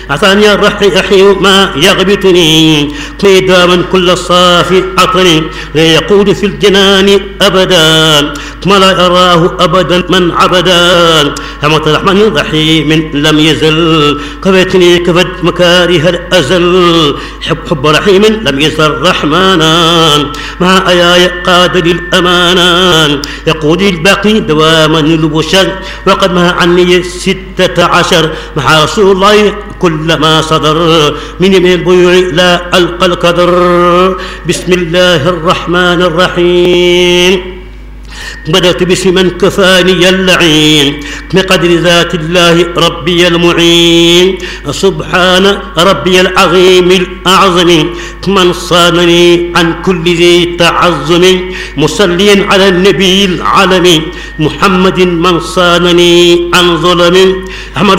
عطاني الرحي ما يغبطني قيداما كل صافي عطني لا يقود في الجنان أبدا ما لا يراه أبدا من عبدا رحمة الرحمن الرحيم لم يزل كفتني كفت مكاره الأزل حب رحيم لم يزل رحمانا مع آياي قاد للأمانة يقود الباقي دواما البشر وقد ما عني 16 مع رسول الله كل ما صدر من البيوع لا ألقى القدر. بسم الله الرحمن الرحيم. بدأت باسم من كفاني اللعين بقدر ذات الله ربي المعين سبحان ربي العظيم الأعظم من صانني عن كل ذي تعظم مصليا على النبي العالمي محمد من صانني عن ظلم.